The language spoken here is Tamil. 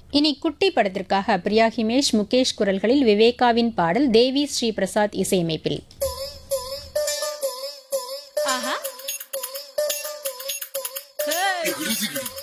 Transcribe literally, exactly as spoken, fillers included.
இனி குட்டி படத்திற்காக பிரியா ஹிமேஷ் முகேஷ் குரல்களில் விவேகாவின் பாடல் தேவி ஸ்ரீ பிரசாத் இசையமைப்பில். ஆஹா.